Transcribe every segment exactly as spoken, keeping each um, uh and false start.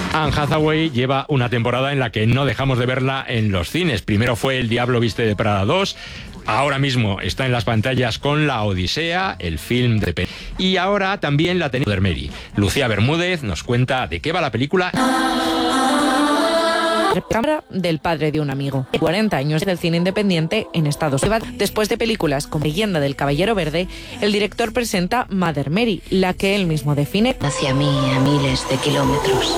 Anne Hathaway lleva una temporada en la que no dejamos de verla en los cines. Primero fue El Diablo Viste de Prada dos, ahora mismo está en las pantallas con La Odisea, el film de... Pe- y ahora también la tenemos Mother Mary. Lucía Bermúdez nos cuenta de qué va la película. Cámara del padre de un amigo. cuarenta años del cine independiente en Estados Unidos. Después de películas como Leyenda del Caballero Verde, el director presenta Mother Mary, la que él mismo define hacia mí a miles de kilómetros.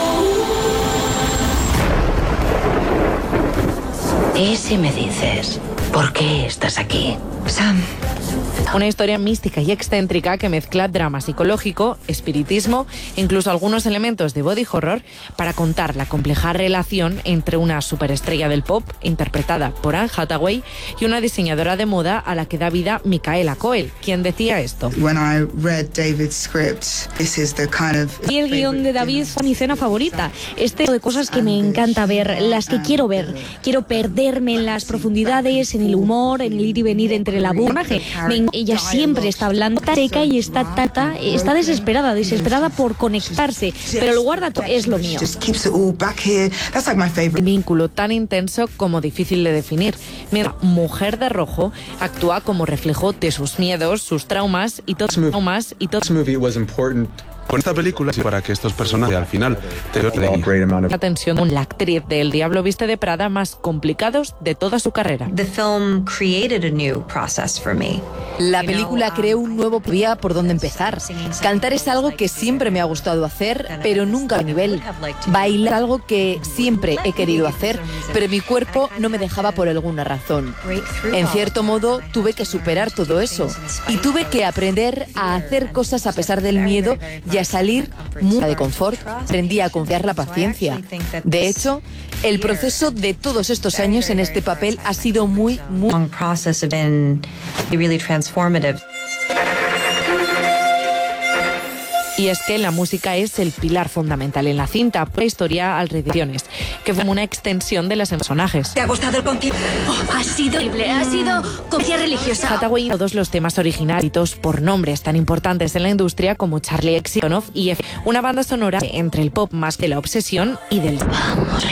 ¿Y si me dices por qué estás aquí? Sam. Una historia mística y excéntrica que mezcla drama psicológico, espiritismo e incluso algunos elementos de body horror para contar la compleja relación entre una superestrella del pop, interpretada por Anne Hathaway, y una diseñadora de moda a la que da vida Micaela Coel, quien decía esto. When I read David's script, this is the kind of... Y el guión de David fue mi escena favorita. Este tipo de cosas que me encanta ver, las que quiero ver. Quiero perderme en las profundidades, en el humor, en el ir y venir entre la personaje. Me Ella siempre está hablando, está seca y está tata, está desesperada, desesperada por conectarse, pero lo guarda todo, es lo mío. Un vínculo tan intenso como difícil de definir. Mientras Mujer de Rojo actúa como reflejo de sus miedos, sus traumas y todos sus traumas y todos. Con esta película, para que estos personajes al final te la tensión con la actriz de El Diablo Viste de Prada más complicados de toda su carrera. La película creó un nuevo vía por donde empezar. Cantar es algo que siempre me ha gustado hacer, pero nunca a nivel. Bailar es algo que siempre he querido hacer, pero mi cuerpo no me dejaba por alguna razón. En cierto modo, tuve que superar todo eso y tuve que aprender a hacer cosas a pesar del miedo y a salir muy de confort. Aprendí a confiar la paciencia. De hecho, el proceso de todos estos años en este papel ha sido muy, muy... Y es que la música es el pilar fundamental en la cinta, por la historia alrededor, que fue una extensión de los personajes. ¿Te ha gustado el concierto? Oh, ha sido horrible, ha sido concierto religiosa. Hathaway, todos los temas originales por nombres tan importantes en la industria como Charlie X C X y F, una banda sonora entre el pop más que la obsesión y del... Vamos,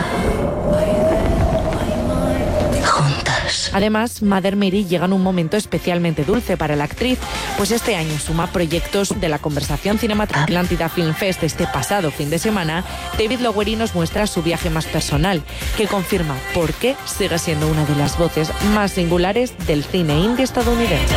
Además, Mother Mary llega en un momento especialmente dulce para la actriz, pues este año suma proyectos de la conversación cinematográfica. Atlántida Film Fest este pasado fin de semana, David Lowery nos muestra su viaje más personal, que confirma por qué sigue siendo una de las voces más singulares del cine indie estadounidense.